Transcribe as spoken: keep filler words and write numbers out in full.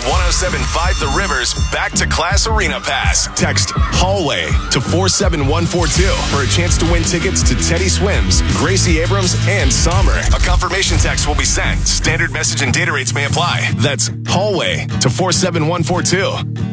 one oh seven point five The Rivers Back to Class Arena Pass. Text Hallway to four seven one four two for a chance to win tickets to Teddy Swims, Gracie Abrams, and Sommer. A confirmation text will be sent. Standard message and data rates may apply. That's Hallway to four seven one four two.